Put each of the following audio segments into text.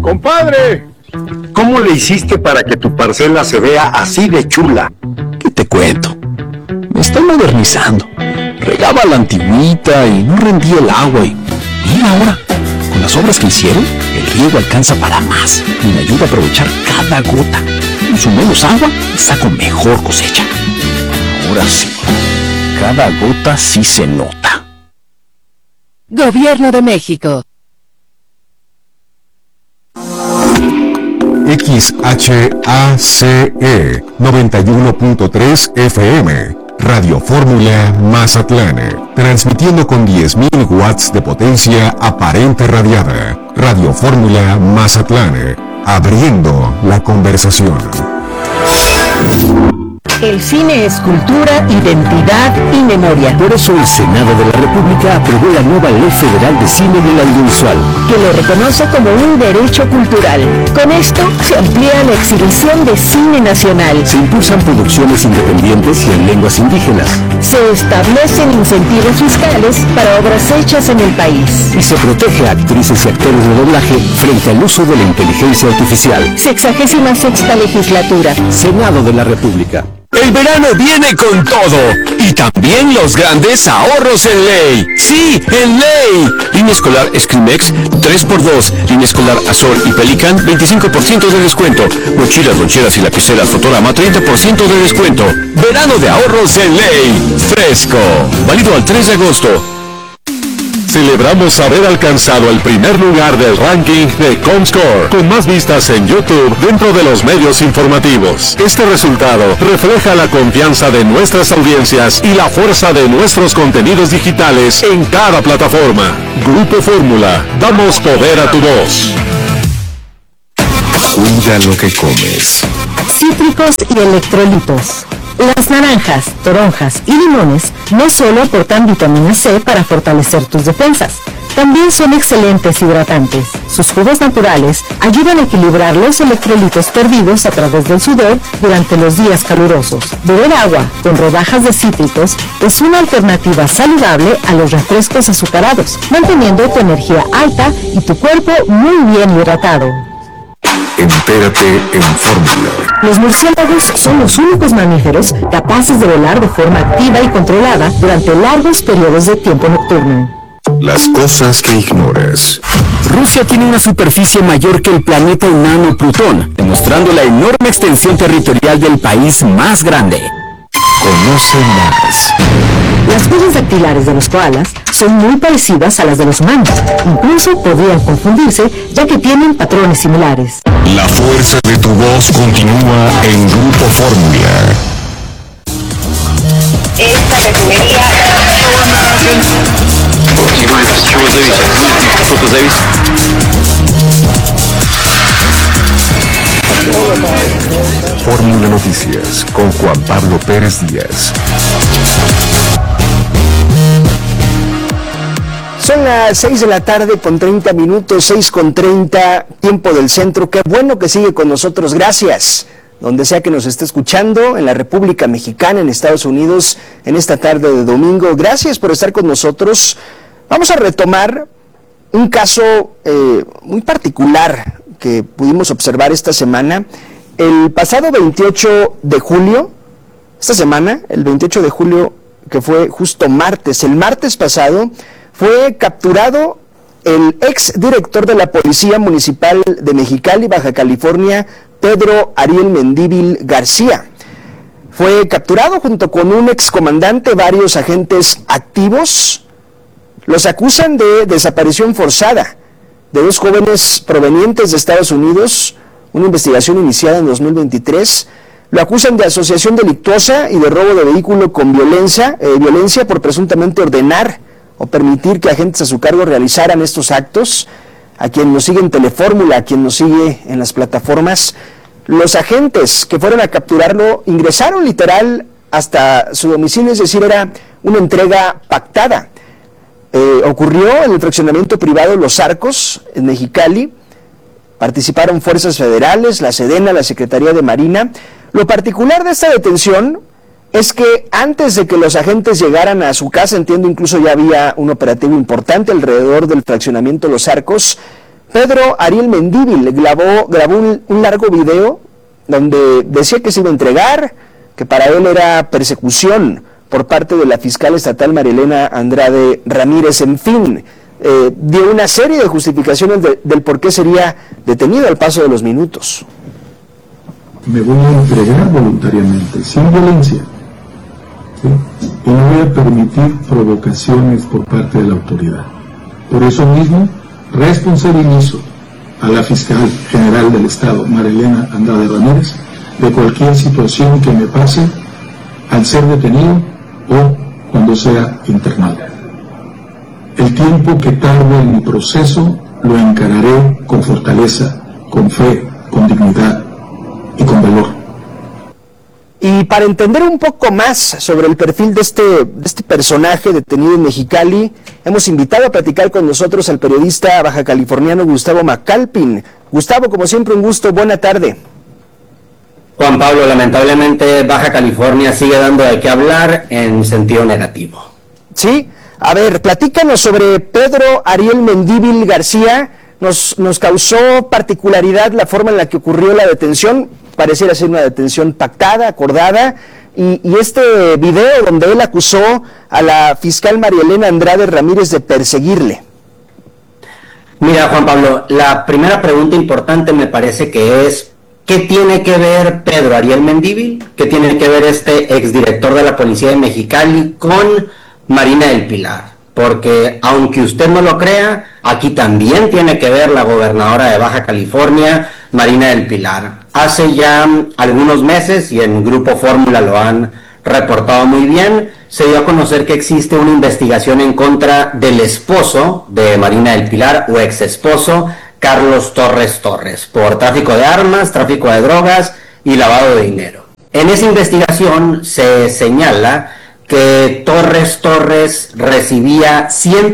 ¡Compadre! ¿Cómo le hiciste para que tu parcela se vea así de chula? ¿Qué te cuento? Me estoy modernizando. Regaba a la antigüita y no rendía el agua y mira ahora, con las obras que hicieron, el riego alcanza para más y me ayuda a aprovechar cada gota. Uso menos agua y saco mejor cosecha. Ahora sí, cada gota sí se nota. Gobierno de México. XHACE 91.3 FM, Radio Fórmula Mazatlán, transmitiendo con 10.000 watts de potencia aparente radiada. Radio Fórmula Mazatlán, abriendo la conversación. El cine es cultura, identidad y memoria. Por eso el Senado de la República aprobó la nueva Ley Federal de Cine del Audiovisual, que lo reconoce como un derecho cultural. Con esto se amplía la exhibición de cine nacional. Se impulsan producciones independientes y en lenguas indígenas. Se establecen incentivos fiscales para obras hechas en el país. Y se protege a actrices y actores de doblaje frente al uso de la inteligencia artificial. 66ª legislatura. Senado de la República. El verano viene con todo y también los grandes ahorros en Ley. Sí, en Ley. Línea escolar Escrimex 3x2. Línea escolar Azor y Pelican 25% de descuento. Mochilas, loncheras y lapiceras Fotolama 30% de descuento. Verano de ahorros en Ley. Fresco. Válido al 3 de agosto. Celebramos haber alcanzado el primer lugar del ranking de Comscore, con más vistas en YouTube dentro de los medios informativos. Este resultado refleja la confianza de nuestras audiencias y la fuerza de nuestros contenidos digitales en cada plataforma. Grupo Fórmula, damos poder a tu voz. Cuida lo que comes. Cítricos y electrolitos. Las naranjas, toronjas y limones no solo aportan vitamina C para fortalecer tus defensas, también son excelentes hidratantes. Sus jugos naturales ayudan a equilibrar los electrolitos perdidos a través del sudor durante los días calurosos. Beber agua con rodajas de cítricos es una alternativa saludable a los refrescos azucarados, manteniendo tu energía alta y tu cuerpo muy bien hidratado. Entérate en Fórmula. Los murciélagos son los únicos mamíferos capaces de volar de forma activa y controlada durante largos periodos de tiempo nocturno. Las cosas que ignoras. Rusia tiene una superficie mayor que el planeta enano Plutón, demostrando la enorme extensión territorial del país más grande. Conoce más. Las huellas dactilares de los koalas son muy parecidas a las de los humanos. Incluso podrían confundirse, ya que tienen patrones similares. La fuerza de tu voz continúa en Grupo Fórmula. Esta refinería... Fórmula Noticias con Juan Pablo Pérez Díaz. Son las 6 de la tarde con 30 minutos, 6:30, tiempo del centro. Qué bueno que sigue con nosotros, gracias. Donde sea que nos esté escuchando, en la República Mexicana, en Estados Unidos, en esta tarde de domingo. Gracias por estar con nosotros. Vamos a retomar un caso muy particular que pudimos observar esta semana. El pasado 28 de julio, esta semana, el 28 de julio, que fue justo martes, el martes pasado, fue capturado el ex director de la Policía Municipal de Mexicali, Baja California, Pedro Ariel Mendívil García. Fue capturado junto con un excomandante, varios agentes activos. Los acusan de desaparición forzada de dos jóvenes provenientes de Estados Unidos, una investigación iniciada en 2023. Lo acusan de asociación delictuosa y de robo de vehículo con violencia por presuntamente ordenar o permitir que agentes a su cargo realizaran estos actos. A quien nos sigue en Telefórmula, a quien nos sigue en las plataformas, los agentes que fueron a capturarlo ingresaron literal hasta su domicilio, es decir, era una entrega pactada. Ocurrió en el fraccionamiento privado Los Arcos, en Mexicali. Participaron fuerzas federales, la Sedena, la Secretaría de Marina. Lo particular de esta detención es que antes de que los agentes llegaran a su casa, entiendo incluso ya había un operativo importante alrededor del fraccionamiento Los Arcos, Pedro Ariel Mendívil grabó un largo video donde decía que se iba a entregar, que para él era persecución por parte de la fiscal estatal María Elena Andrade Ramírez. En fin, dio una serie de justificaciones del por qué sería detenido al paso de los minutos. Me voy a entregar voluntariamente, sin violencia, ¿sí? Y no voy a permitir provocaciones por parte de la autoridad. Por eso mismo, responsabilizo a la fiscal general del Estado, María Elena Andrade Ramírez, de cualquier situación que me pase al ser detenido o cuando sea internado. El tiempo que tarde en mi proceso lo encararé con fortaleza, con fe, con dignidad y con valor. Y para entender un poco más sobre el perfil de este personaje detenido en Mexicali, hemos invitado a platicar con nosotros al periodista bajacaliforniano Gustavo McAlpin. Gustavo, como siempre, un gusto. Buena tarde. Juan Pablo, lamentablemente Baja California sigue dando de qué hablar en sentido negativo. Sí, a ver, platícanos sobre Pedro Ariel Mendívil García. Nos causó particularidad la forma en la que ocurrió la detención. Pareciera ser una detención pactada, acordada, y este video donde él acusó a la fiscal María Elena Andrade Ramírez de perseguirle. Mira, Juan Pablo, la primera pregunta importante me parece que es: ¿qué tiene que ver Pedro Ariel Mendívil? ¿Qué tiene que ver este exdirector de la Policía de Mexicali con Marina del Pilar? Porque, aunque usted no lo crea, aquí también tiene que ver la gobernadora de Baja California, Marina del Pilar. Hace ya algunos meses, y en Grupo Fórmula lo han reportado muy bien, se dio a conocer que existe una investigación en contra del esposo de Marina del Pilar, o ex esposo, Carlos Torres Torres, por tráfico de armas, tráfico de drogas y lavado de dinero. En esa investigación se señala que Torres recibía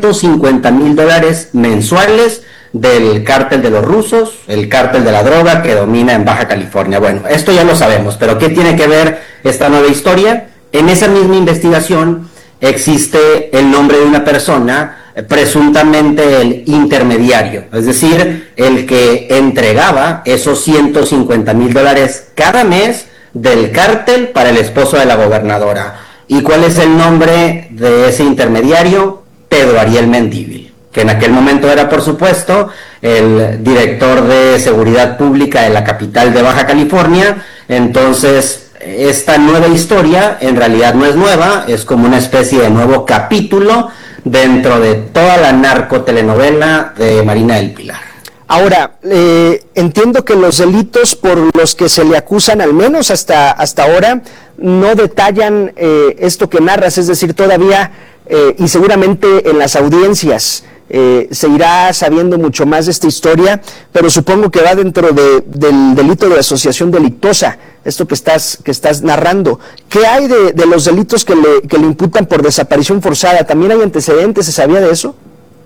$150,000 mensuales del cártel de los rusos, el cártel de la droga que domina en Baja California. Bueno, esto ya lo sabemos, pero ¿qué tiene que ver esta nueva historia? En esa misma investigación existe el nombre de una persona, presuntamente el intermediario, es decir, el que entregaba esos $150,000 cada mes del cártel para el esposo de la gobernadora. ¿Y cuál es el nombre de ese intermediario? Pedro Ariel Mendívil, que en aquel momento era, por supuesto, el director de Seguridad Pública de la capital de Baja California. Entonces, esta nueva historia en realidad no es nueva, es como una especie de nuevo capítulo dentro de toda la narcotelenovela de Marina del Pilar. Ahora, entiendo que los delitos por los que se le acusan, al menos hasta ahora, no detallan esto que narras, es decir, todavía, y seguramente en las audiencias se irá sabiendo mucho más de esta historia, pero supongo que va dentro del delito de asociación delictuosa, esto que estás narrando. ¿Qué hay de los delitos que le imputan por desaparición forzada? ¿También hay antecedentes? ¿Se sabía de eso?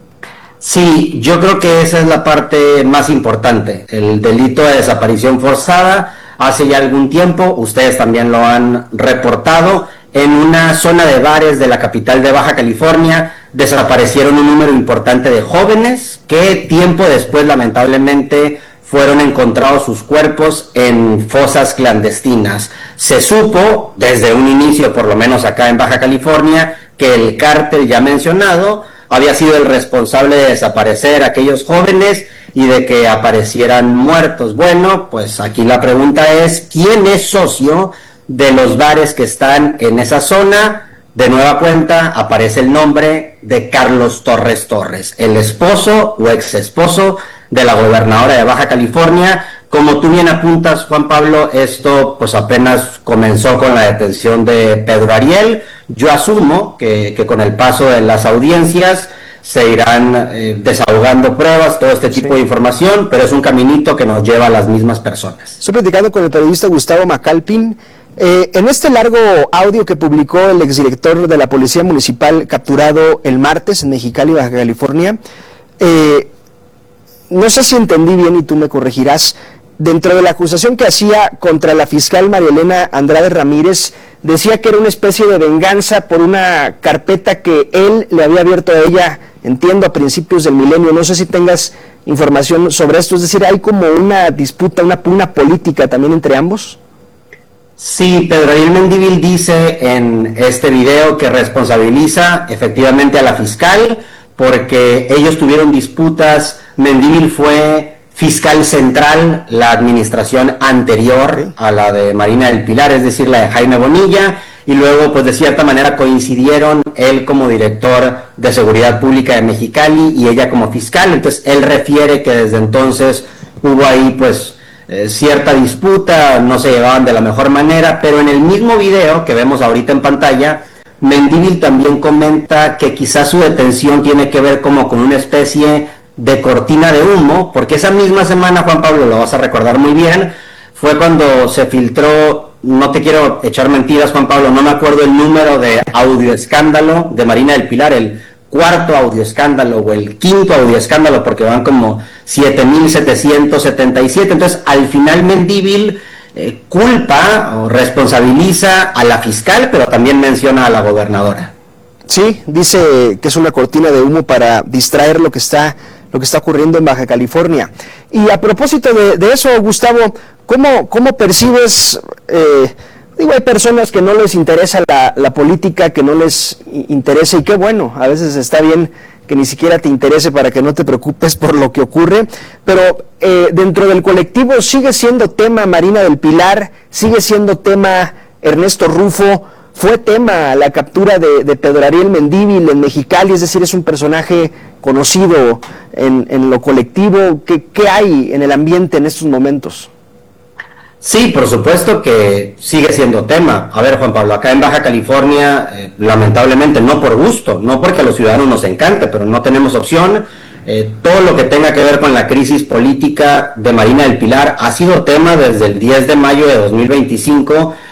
Sí, yo creo que esa es la parte más importante, el delito de desaparición forzada. Hace ya algún tiempo, ustedes también lo han reportado, en una zona de bares de la capital de Baja California desaparecieron un número importante de jóvenes que tiempo después, lamentablemente, fueron encontrados sus cuerpos en fosas clandestinas. Se supo, desde un inicio, por lo menos acá en Baja California, que el cártel ya mencionado había sido el responsable de desaparecer a aquellos jóvenes y de que aparecieran muertos. Bueno, pues aquí la pregunta es: ¿quién es socio de los bares que están en esa zona? De nueva cuenta aparece el nombre de Carlos Torres Torres, el esposo o ex esposo de la gobernadora de Baja California. Como tú bien apuntas, Juan Pablo, esto pues apenas comenzó con la detención de Pedro Ariel. Yo asumo que con el paso de las audiencias se irán desahogando pruebas, todo este tipo de información, pero es un caminito que nos lleva a las mismas personas. Estoy platicando con el periodista Gustavo McAlpin. En este largo audio que publicó el exdirector de la Policía Municipal capturado el martes en Mexicali, Baja California, no sé si entendí bien y tú me corregirás. Dentro de la acusación que hacía contra la fiscal María Elena Andrade Ramírez, decía que era una especie de venganza por una carpeta que él le había abierto a ella, entiendo, a principios del milenio. No sé si tengas información sobre esto? Es decir, ¿hay como una disputa, una pugna política también entre ambos? Sí, Pedro Ariel Mendívil dice en este video que responsabiliza efectivamente a la fiscal porque ellos tuvieron disputas. Mendívil fue fiscal central la administración anterior a la de Marina del Pilar, es decir, la de Jaime Bonilla, y luego pues de cierta manera coincidieron él como director de Seguridad Pública de Mexicali y ella como fiscal. Entonces él refiere que desde entonces hubo ahí pues cierta disputa, no se llevaban de la mejor manera, pero en el mismo video que vemos ahorita en pantalla, Mendívil también comenta que quizás su detención tiene que ver como con una especie de cortina de humo, porque esa misma semana, Juan Pablo, lo vas a recordar muy bien, fue cuando se filtró, no te quiero echar mentiras, Juan Pablo, no me acuerdo el número de audio escándalo de Marina del Pilar, el cuarto audio escándalo o el quinto audio escándalo, porque van como 7,777. Entonces, al final Mendívil culpa o responsabiliza a la fiscal, pero también menciona a la gobernadora. Sí, dice que es una cortina de humo para distraer lo que está ocurriendo en Baja California. Y a propósito de eso, Gustavo, ¿cómo percibes? Hay personas que no les interesa la política, que no les interesa, y qué bueno, a veces está bien que ni siquiera te interese para que no te preocupes por lo que ocurre, pero dentro del colectivo sigue siendo tema Marina del Pilar, sigue siendo tema Ernesto Rufo, fue tema la captura de Pedro Ariel Mendívil en Mexicali, es decir, es un personaje conocido en lo colectivo. ¿Qué hay en el ambiente en estos momentos? Sí, por supuesto que sigue siendo tema. A ver, Juan Pablo, acá en Baja California, lamentablemente, no por gusto, no porque a los ciudadanos nos encante, pero no tenemos opción. Todo lo que tenga que ver con la crisis política de Marina del Pilar ha sido tema desde el 10 de mayo de 2025,